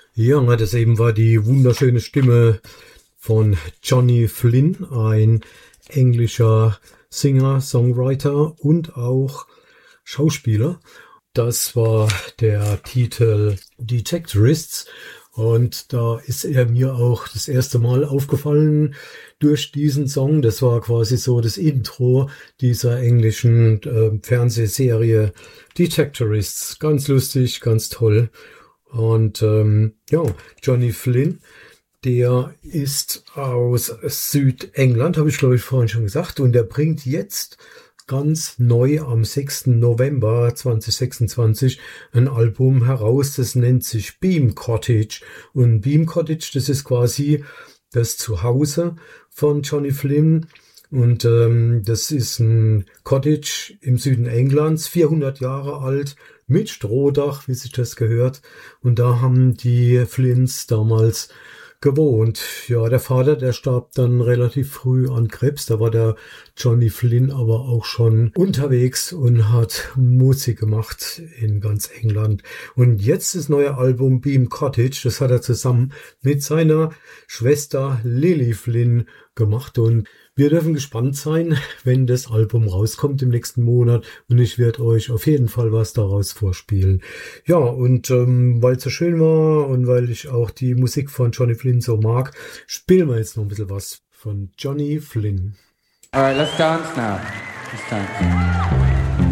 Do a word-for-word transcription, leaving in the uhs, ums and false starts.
Ja, das eben war die wunderschöne Stimme von Johnny Flynn, ein englischer Singer, Songwriter und auch Schauspieler. Das war der Titel Detectorists und da ist er mir auch das erste Mal aufgefallen durch diesen Song. Das war quasi so das Intro dieser englischen äh, Fernsehserie Detectorists. Ganz lustig, ganz toll. Und ähm, ja, Johnny Flynn, der ist aus Südengland, habe ich glaube ich vorhin schon gesagt, und der bringt jetzt ganz neu am sechsten November zweitausendsechsundzwanzig ein Album heraus, das nennt sich Beam Cottage. Und Beam Cottage, das ist quasi das Zuhause von Johnny Flynn. Und ähm, das ist ein Cottage im Süden Englands, vierhundert Jahre alt, mit Strohdach, wie sich das gehört. Und da haben die Flynns damals gewohnt. Ja, der Vater, der starb dann relativ früh an Krebs. Da war der Johnny Flynn aber auch schon unterwegs und hat Musik gemacht in ganz England. Und jetzt das neue Album Beam Cottage, das hat er zusammen mit seiner Schwester Lily Flynn gemacht. Und wir dürfen gespannt sein, wenn das Album rauskommt im nächsten Monat, und ich werde euch auf jeden Fall was daraus vorspielen. Ja, und ähm, weil es so schön war und weil ich auch die Musik von Johnny Flynn so mag, spielen wir jetzt noch ein bisschen was von Johnny Flynn. All right, let's dance now. Let's dance.